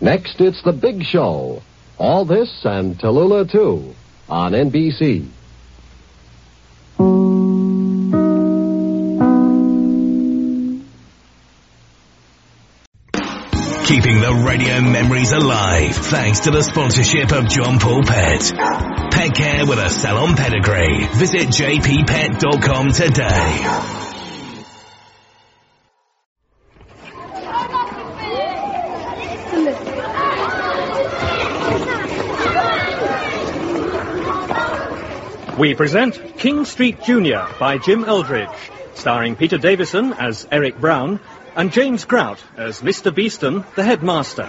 Next, it's The Big Show. All this and Tallulah, too, on NBC. Keeping the radio memories alive thanks to the sponsorship of John Paul Pet. Pet care with a salon pedigree. Visit jppet.com today. We present King Street Jr. by Jim Eldridge, starring Peter Davison as Eric Brown and James Grout as Mr. Beeston, the headmaster.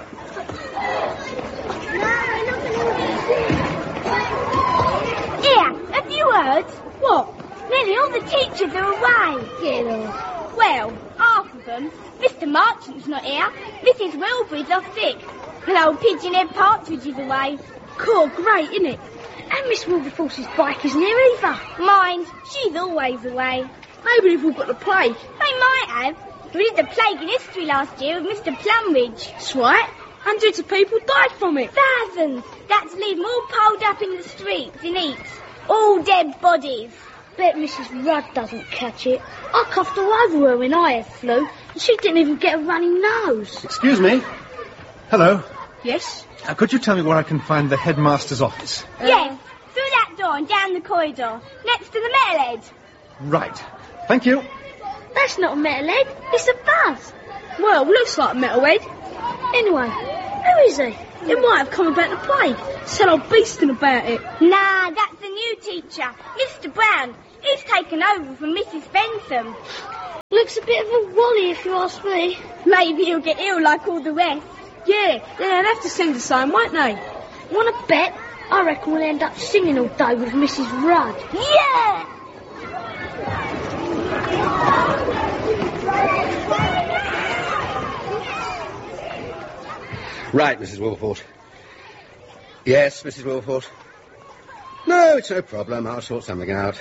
Here, have you heard? What? Nearly all the teachers are away. Get off. Well, half of them. Mr. Marchant's not here. Mrs. Wilbury's off sick. And old Pigeon-Head Partridge is away. Cool, great, isn't it? And Miss Wilberforce's bike isn't here either. Mind, she's always away. Maybe they've all got the plague. They might have. We did the plague in history last year with Mr. Plumridge. That's right. Hundreds of people died from it. Thousands. That's leave them all piled up in the streets in heaps. All dead bodies. Bet Mrs. Rudd doesn't catch it. I coughed all over her when I had flu, and she didn't even get a runny nose. Excuse me. Hello. Yes? Could you tell me where I can find the headmaster's office? Yes, through that door and down the corridor, next to the metalhead. Right. Thank you. That's not a metalhead. It's a buzz. Well, looks like a metalhead. Anyway, who is he? He might have come about the plague. Said old Beeston about it. Nah, that's the new teacher, Mr. Brown. He's taken over from Mrs. Bentham. Looks a bit of a wally, if you ask me. Maybe he'll get ill like all the rest. Yeah, they'd have to sing the same, won't they? Want to bet? I reckon we'll end up singing all day with Mrs. Rudd. Yeah! Right, Mrs. Wilberforce. Yes, Mrs. Wilberforce. No, it's no problem. I'll sort something out.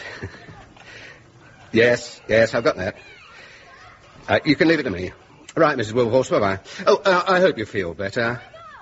Yes, I've got that. You can leave it to me. Right, Mrs. Wilberforce, bye-bye. Oh, I hope you feel better.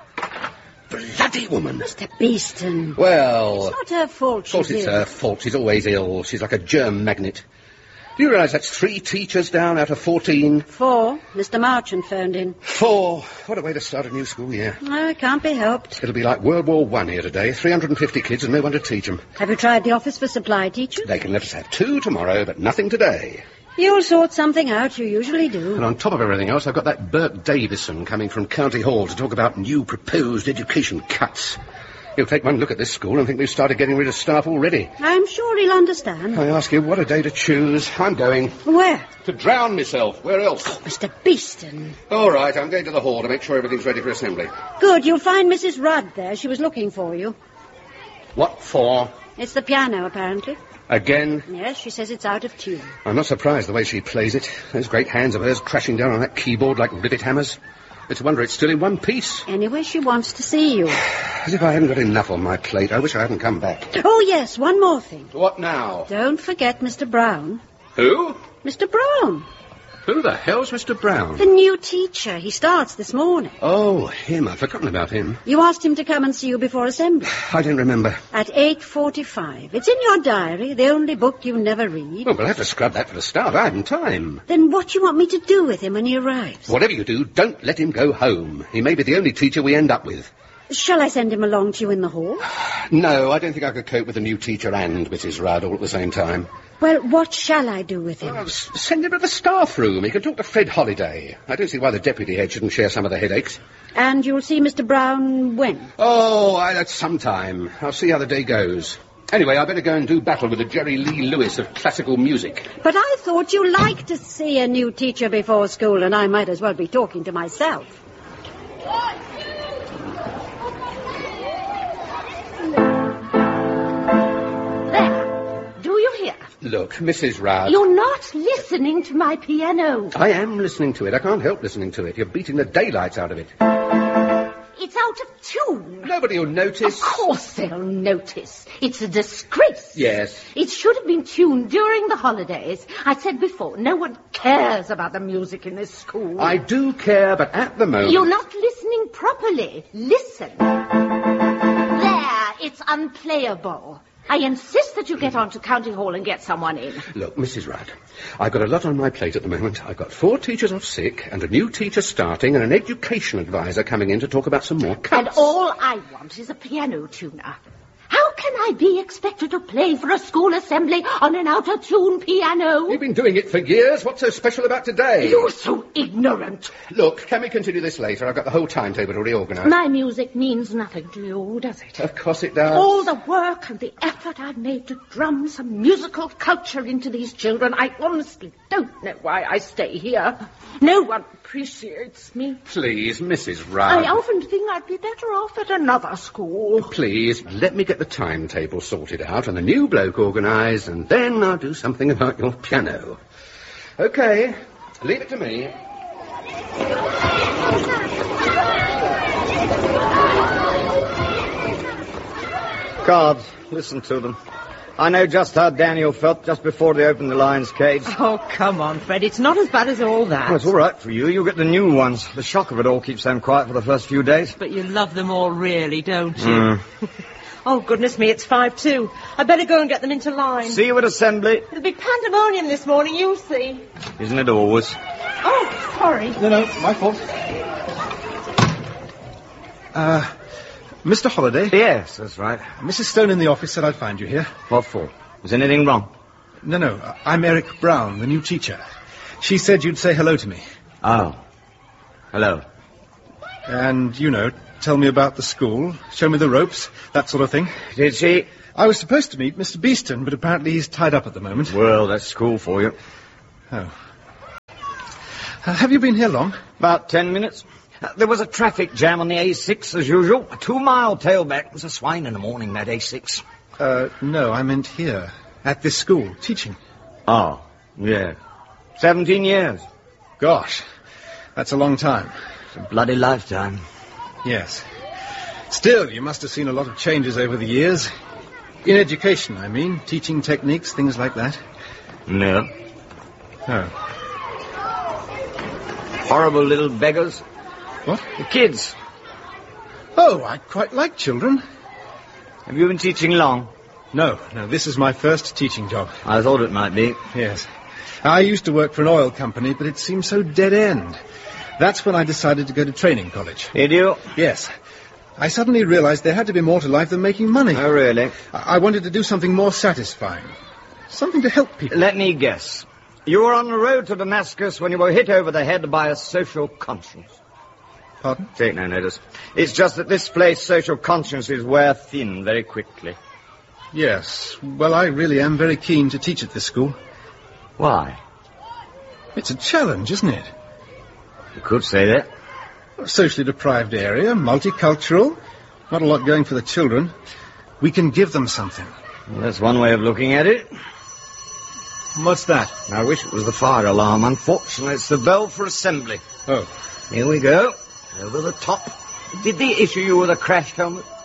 Bloody woman. Mr. Beeston. Well... It's not her fault she's Of course it's her fault. She's always ill. She's like a germ magnet. Do you realise that's 3 teachers down out of 14? 4. Mr. Marchant phoned in. 4. What a way to start a new school year. Oh, it can't be helped. It'll be like World War I here today. 350 kids and no one to teach them. Have you tried the office for supply teachers? They can let us have 2 tomorrow, but nothing today. You'll sort something out, you usually do. And on top of everything else, I've got that Bert Davison coming from County Hall to talk about new proposed education cuts. He'll take one look at this school and think we've started getting rid of staff already. I'm sure he'll understand. I ask you, what a day to choose. I'm going. Where? To drown myself. Where else? Oh, Mr. Beeston. All right, I'm going to the hall to make sure everything's ready for assembly. Good, you'll find Mrs. Rudd there. She was looking for you. What for? It's the piano, apparently. Again? Yes, she says it's out of tune. I'm not surprised the way she plays it. Those great hands of hers crashing down on that keyboard like rivet hammers. It's a wonder it's still in one piece. Anyway, she wants to see you. As if I hadn't got enough on my plate. I wish I hadn't come back. Oh, yes, one more thing. What now? Don't forget Mr. Brown. Who? Mr. Brown. Who the hell's Mr. Brown? The new teacher. He starts this morning. Oh, him. I'd forgotten about him. You asked him to come and see you before assembly. I didn't remember. At 8:45. It's in your diary, the only book you never read. Oh, we'll have to scrub that for the start. I haven't time. Then what do you want me to do with him when he arrives? Whatever you do, don't let him go home. He may be the only teacher we end up with. Shall I send him along to you in the hall? No, I don't think I could cope with the new teacher and Mrs. Rudd all at the same time. Well, what shall I do with him? Send him to the staff room. He can talk to Fred Holliday. I don't see why the deputy head shouldn't share some of the headaches. And you'll see Mr. Brown when? Oh, that's sometime. I'll see how the day goes. Anyway, I better go and do battle with the Jerry Lee Lewis of classical music. But I thought you liked to see a new teacher before school, and I might as well be talking to myself. Look, Mrs. Rudd... You're not listening to my piano. I am listening to it. I can't help listening to it. You're beating the daylights out of it. It's out of tune. Nobody will notice. Of course they'll notice. It's a disgrace. Yes. It should have been tuned during the holidays. I said before, no one cares about the music in this school. I do care, but at the moment... You're not listening properly. Listen. There, it's unplayable. I insist that you get on to County Hall and get someone in. Look, Mrs. Rudd, I've got a lot on my plate at the moment. I've got 4 teachers off sick, and a new teacher starting, and an education advisor coming in to talk about some more cuts. And all I want is a piano tuner. How can I be expected to play for a school assembly on an out-of-tune piano? You've been doing it for years. What's so special about today? You're so ignorant. Look, can we continue this later? I've got the whole timetable to reorganise. My music means nothing to you, does it? Of course it does. All the work and the effort I've made to drum some musical culture into these children, I honestly don't know why I stay here. No one appreciates me. Please, Mrs. Rudd. I often think I'd be better off at another school. Please, let me get the timetable sorted out and the new bloke organised, and then I'll do something about your piano. OK, leave it to me. Cards, listen to them. I know just how Daniel felt just before they opened the lion's cage. Oh, come on, Fred. It's not as bad as all that. Well, it's all right for you. You get the new ones. The shock of it all keeps them quiet for the first few days. But you love them all, really, don't you? Oh, goodness me, it's 5-2. I better go and get them into line. See you at assembly. There'll be pandemonium this morning, you'll see. Isn't it always? Oh, sorry. No, my fault. Mr. Holliday? Yes, that's right. Mrs. Stone in the office said I'd find you here. What for? Was anything wrong? No, I'm Eric Brown, the new teacher. She said you'd say hello to me. Oh. Hello. And, tell me about the school, show me the ropes, that sort of thing. Did she? I was supposed to meet Mr. Beeston, but apparently he's tied up at the moment. Well, that's school for you. Oh. Have you been here long? About 10 minutes. There was a traffic jam on the A6, as usual. A 2-mile tailback. It was a swine in the morning, that A6. No, I meant here, at this school, teaching. Oh, yeah. 17 years. Gosh, that's a long time. It's a bloody lifetime. Yes. Still, you must have seen a lot of changes over the years. In education, I mean. Teaching techniques, things like that. No. Oh. Horrible little beggars. What? The kids. Oh, I quite like children. Have you been teaching long? No, this is my first teaching job. I thought it might be. Yes. I used to work for an oil company, but it seemed so dead-end. That's when I decided to go to training college. Did you? Yes. I suddenly realized there had to be more to life than making money. Oh, really? I wanted to do something more satisfying. Something to help people. Let me guess. You were on the road to Damascus when you were hit over the head by a social conscience. Pardon? Take no notice. It's just that this place, social consciences wear thin very quickly. Yes. Well, I really am very keen to teach at this school. Why? It's a challenge, isn't it? You could say that. A socially deprived area, multicultural, not a lot going for the children. We can give them something. Well, that's one way of looking at it. What's that? I wish it was the fire alarm. Unfortunately, it's the bell for assembly. Oh. Here we go. Over the top. Did they issue you with a crash helmet?